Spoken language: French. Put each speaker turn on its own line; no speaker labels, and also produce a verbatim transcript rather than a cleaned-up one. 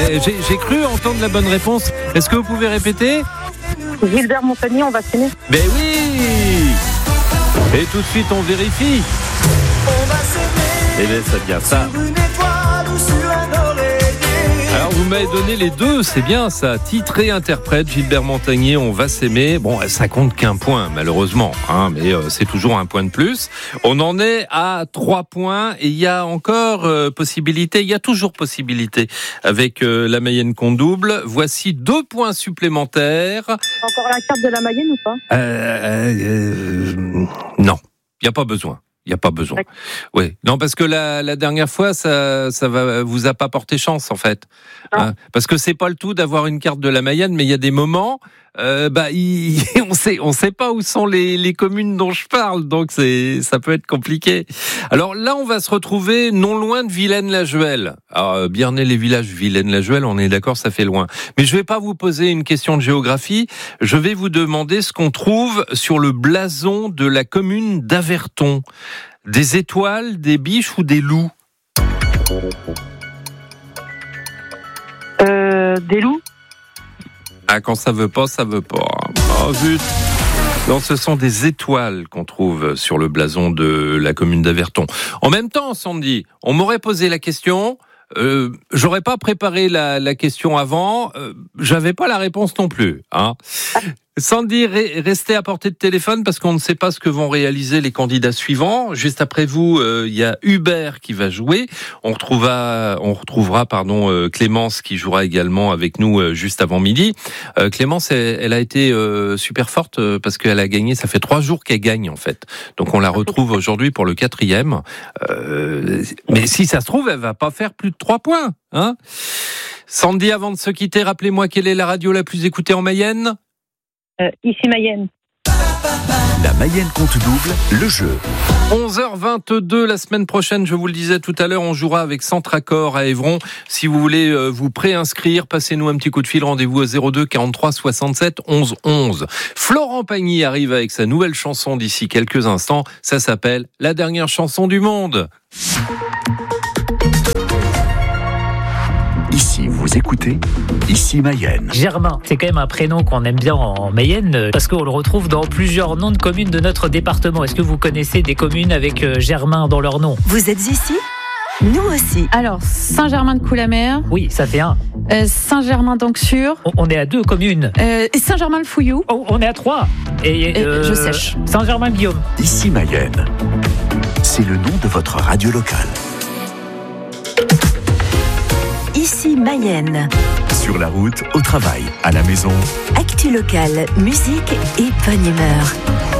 Mais j'ai, j'ai cru entendre la bonne réponse. Est-ce que vous pouvez répéter ?
Gilbert Montagnier, on va s'aimer.
Ben oui. Et tout de suite, on vérifie. Eh bien, c'est bien ça. Alors, vous m'avez donné les deux, c'est bien ça. Titre et interprète, Gilbert Montagnier, on va s'aimer. Bon, ça compte qu'un point, malheureusement, hein, mais euh, c'est toujours un point de plus. On en est à trois points et il y a encore euh, possibilité, il y a toujours possibilité avec euh, la Mayenne qu'on double. Voici deux points supplémentaires.
Encore la carte de la Mayenne ou pas ?
euh, euh, Non, il n'y a pas besoin. Il n'y a pas besoin. Oui. Non, parce que la, la dernière fois, ça, ça va, vous a pas porté chance, en fait. Hein, parce que c'est pas le tout d'avoir une carte de la Mayenne, mais il y a des moments, euh, bah, il, on sait, on sait pas où sont les, les communes dont je parle, donc c'est, ça peut être compliqué. Alors là, on va se retrouver non loin de Vilaine-la-Juhel. Alors, Biernay-les-Villages, Vilaine-la-Juhel, on est d'accord, ça fait loin. Mais je vais pas vous poser une question de géographie. Je vais vous demander ce qu'on trouve sur le blason de la commune d'Averton. Des étoiles, des biches ou des loups ?
Euh, des loups.
Ah, quand ça veut pas, ça veut pas. Oh, zut. Non, ce sont des étoiles qu'on trouve sur le blason de la commune d'Averton. En même temps, Sandy, on m'aurait posé la question, euh, j'aurais pas préparé la, la question avant, euh, j'avais pas la réponse non plus, hein. Sandy, restez à portée de téléphone parce qu'on ne sait pas ce que vont réaliser les candidats suivants. Juste après vous, euh, il y a Hubert qui va jouer. On retrouvera, on retrouvera pardon, euh, Clémence qui jouera également avec nous euh, juste avant midi. Euh, Clémence, elle, elle a été euh, super forte euh, parce qu'elle a gagné. Ça fait trois jours qu'elle gagne en fait. Donc on la retrouve aujourd'hui pour le quatrième. Euh, mais si ça se trouve, elle va pas faire plus de trois points. Hein Sandy, avant de se quitter, rappelez-moi quelle est la radio la plus écoutée en Mayenne ?
Euh, ici Mayenne.
La Mayenne compte double, le jeu.
onze heures vingt-deux, la semaine prochaine, je vous le disais tout à l'heure, on jouera avec Centracor à Évron. Si vous voulez euh, vous préinscrire, passez-nous un petit coup de fil, rendez-vous au zéro deux quarante-trois soixante-sept onze onze. Florent Pagny arrive avec sa nouvelle chanson d'ici quelques instants. Ça s'appelle La dernière chanson du monde.
Ici, vous écoutez, ici Mayenne.
Germain, c'est quand même un prénom qu'on aime bien en Mayenne parce qu'on le retrouve dans plusieurs noms de communes de notre département. Est-ce que vous connaissez des communes avec Germain dans leur nom ?
Vous êtes ici ? Nous aussi.
Alors, Saint-Germain-de-Coulamer.
Oui, ça fait un.
Euh, Saint-Germain-d'Anxure.
On, on est à deux communes.
Euh, et Saint-Germain-le-Fouillou.
Oh, on est à trois. Et,
et
euh,
je sèche.
Saint-Germain-Guillaume.
Ici Mayenne. C'est le nom de votre radio locale.
Ici Mayenne.
Sur la route, au travail, à la maison.
Actu locale, musique et bonne humeur.